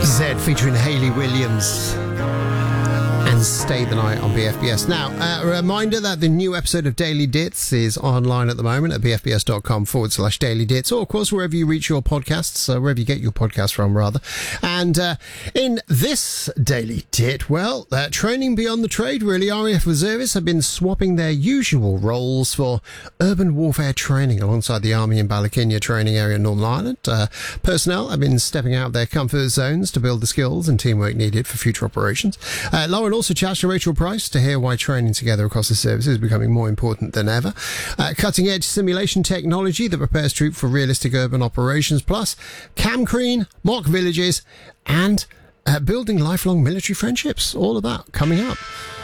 Z featuring Hayley Williams and Stay the Night on BFBS. Now, a reminder that the new episode of Daily Dits is online at the moment at bfbs.com/Daily Dits, or of course wherever you reach your podcasts, wherever you get your podcasts from rather. And in this Daily Dit, well, training beyond the trade really. RAF reservists have been swapping their usual roles for urban warfare training alongside the Army in Balakinya training area in Northern Ireland. Personnel have been stepping out of their comfort zones to build the skills and teamwork needed for future operations. Lauren also chatted to Rachel Price to hear why training together across the service is becoming more important than ever. Cutting-edge simulation technology that prepares troops for realistic urban operations, plus Camcreen, mock villages, and building lifelong military friendships. All of that coming up.